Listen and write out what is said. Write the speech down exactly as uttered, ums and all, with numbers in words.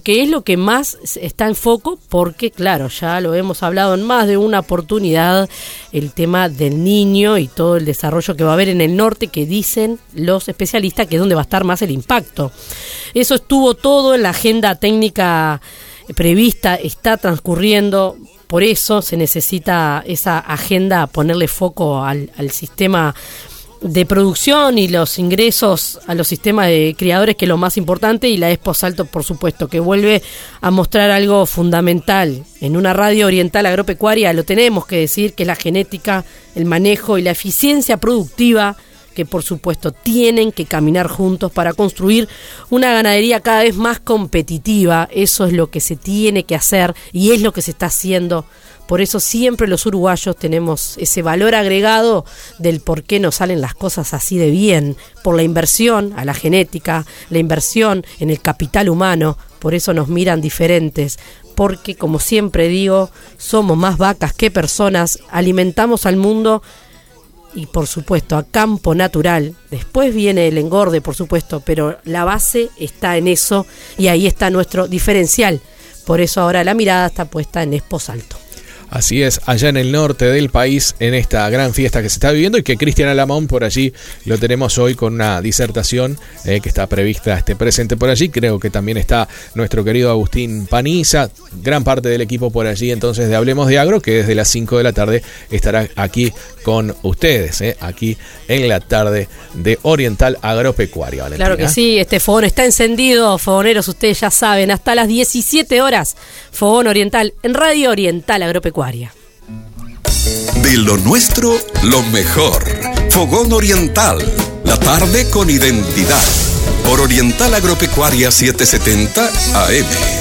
que es lo que más está en foco, porque claro, ya lo hemos hablado en más de una oportunidad, el tema del niño y todo el desarrollo que va a haber en el norte, que dicen los especialistas que es donde va a estar más el impacto. Eso estuvo todo en la agenda técnica prevista, está transcurriendo. Por eso se necesita esa agenda, ponerle foco al, al sistema de producción y los ingresos a los sistemas de criadores, que es lo más importante, y la Expo Salto, por supuesto, que vuelve a mostrar algo fundamental. En una radio oriental agropecuaria lo tenemos que decir, que es la genética, el manejo y la eficiencia productiva, que por supuesto tienen que caminar juntos para construir una ganadería cada vez más competitiva. Eso es lo que se tiene que hacer y es lo que se está haciendo. Por eso siempre los uruguayos tenemos ese valor agregado del por qué nos salen las cosas así de bien, por la inversión a la genética, la inversión en el capital humano. Por eso nos miran diferentes, porque como siempre digo, somos más vacas que personas, alimentamos al mundo y por supuesto a campo natural. Después viene el engorde, por supuesto, pero la base está en eso y ahí está nuestro diferencial. Por eso ahora la mirada está puesta en Expo Salto. Así es, allá en el norte del país, en esta gran fiesta que se está viviendo, y que Cristian Alamón por allí lo tenemos hoy con una disertación eh, que está prevista, esté presente por allí. Creo que también está nuestro querido Agustín Paniza, gran parte del equipo por allí, entonces, de Hablemos de Agro, que desde las cinco de la tarde estará aquí con ustedes, eh, aquí en la tarde de Oriental Agropecuaria. Valentina. Claro que sí, este fogón está encendido, fogoneros, ustedes ya saben, hasta las diecisiete horas, Fogón Oriental, en Radio Oriental Agropecuaria. De lo nuestro, lo mejor. Fogón Oriental, la tarde con identidad. Por Oriental Agropecuaria setecientos setenta A M.